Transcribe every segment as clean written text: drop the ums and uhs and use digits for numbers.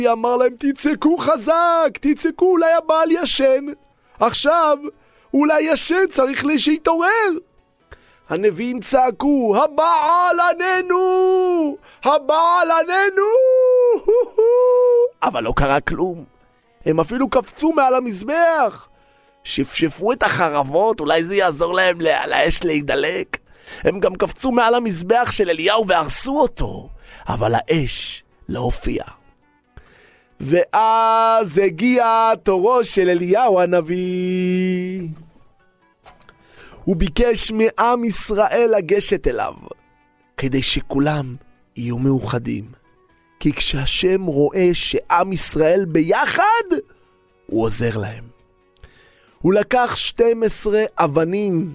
אמר להם, תצעקו חזק, תצעקו, אולי הבעל ישן. עכשיו, אולי ישן, צריך שיתעורר. הנביאים צעקו, הבעל עננו! הבעל עננו! אבל לא קרה כלום. הם אפילו קפצו מעל המזבח. שפשפו את החרבות, אולי זה יעזור להם על האש להידלק. הם גם קפצו מעל המזבח של אליהו והרסו אותו. אבל האש לא הופיע. ואז הגיע תורו של אליהו הנביא. הוא ביקש מעם ישראל לגשת אליו, כדי שכולם יהיו מאוחדים. כי כשהשם רואה שעם ישראל ביחד, הוא עוזר להם. הוא לקח 12 אבנים.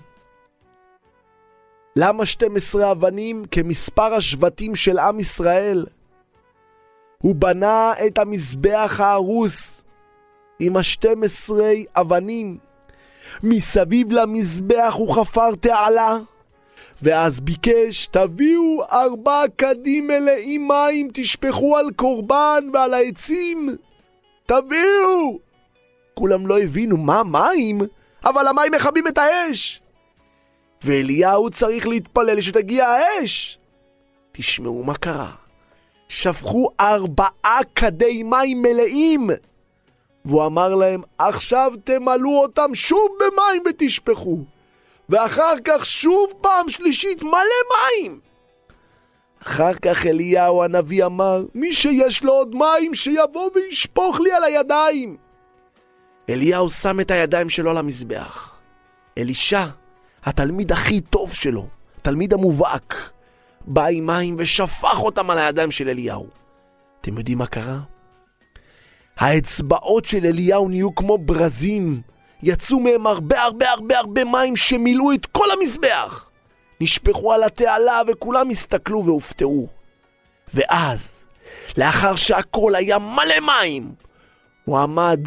למה 12 אבנים? כמספר השבטים של עם ישראל. הוא בנה את המזבח ההרוס עם 12 אבנים. מסביב למזבח הוא חפר תעלה, ואז ביקש, תביאו 4 קדים מלאים מים, תשפכו על קורבן ועל העצים. תביאו! כולם לא הבינו מה מים, אבל המים מכבים את האש. ואליהו צריך להתפלל שתגיע האש. תשמעו מה קרה. שפכו 4 קדי מים מלאים. והוא אמר להם, עכשיו תמלאו אותם שוב במים ותשפכו. ואחר כך שוב פעם שלישית מלא מים. אחר כך אליהו הנביא אמר, מי שיש לו עוד מים שיבוא וישפוך לי על הידיים. אליהו שם את הידיים שלו על המזבח. אלישע, התלמיד הכי טוב שלו, תלמיד המובהק, בא עם מים ושפך אותם על הידיים של אליהו. אתם יודעים מה קרה? האצבעות של אליהו נהיו כמו ברזים. יצאו מהם הרבה מים שמילאו את כל המזבח. נשפכו על התעלה וכולם הסתכלו והופתעו. ואז, לאחר שהכל היה מלא מים, הוא עמד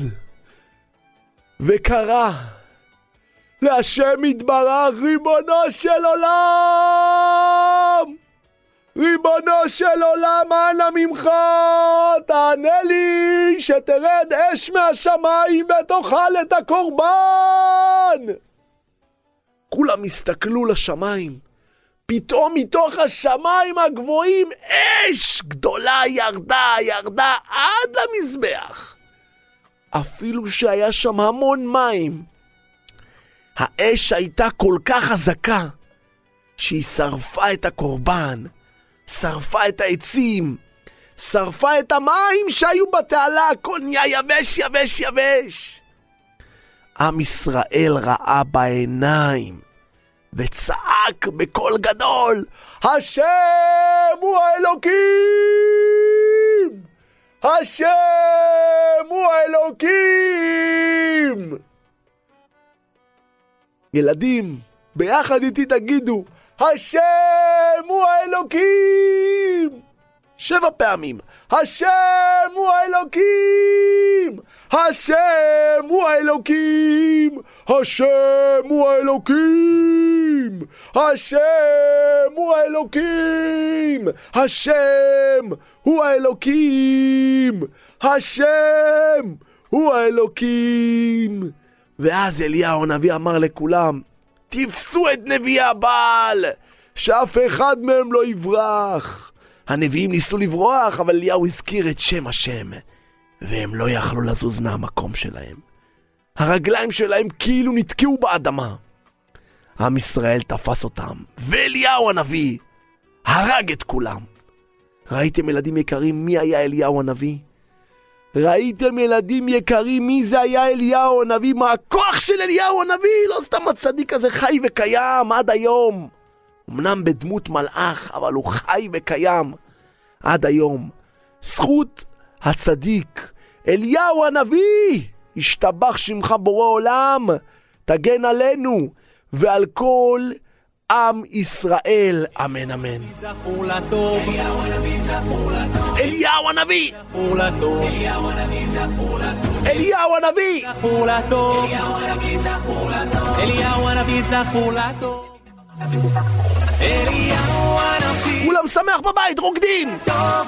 וקרא להשם יתברך, ריבונו של עולם, ריבונו של עולם, אנא ממך, תענה לי שתרד אש מהשמיים ותאכל את הקורבן. כולם הסתכלו לשמיים. פתאום מתוך השמיים הגבוהים אש גדולה ירדה עד למזבח. אפילו שהיה שם המון מים. האש הייתה כל כך חזקה שהיא שרפה את הקורבן, שרפה את העצים, שרפה את המים שהיו בתעלה, הכל נהיה יבש. עם ישראל ראה בעיניים וצעק בקול גדול, השם הוא האלוקים! השם הוא האלוקים! ילדים, ביחד איתי תגידו, השם הוא האלוקים! 7 פעמים. השם הוא האלוקים! השם הוא האלוקים! השם הוא האלוקים! השם הוא האלוקים! השם הוא האלוקים! השם הוא האלוקים! ואז אליהו הנביא אמר לכולם, תפסו את נביאי הבעל, שאף אחד מהם לא יברח. הנביאים ניסו לברוח, אבל אליהו הזכיר את שם השם, והם לא יכלו לזוז מהמקום שלהם. הרגליים שלהם כאילו נתקעו באדמה. עם ישראל תפס אותם, ואליהו הנביא הרג את כולם. ראיתם ילדים יקרים מי היה אליהו הנביא? ראיתם ילדים יקרים מי זה היה אליהו הנביא? מה הכוח של אליהו הנביא? לא סתם הצדיק הזה חי וקיים עד היום. אמנם בדמות מלאך, אבל הוא חי וקיים עד היום. זכות הצדיק אליהו הנביא, השתבח שמך בורא עולם, תגן עלינו ועל כל עם ישראל, אמן אמן. אליהו הנביא, אליהו הנביא, כולם שמח בבית, רוקדים.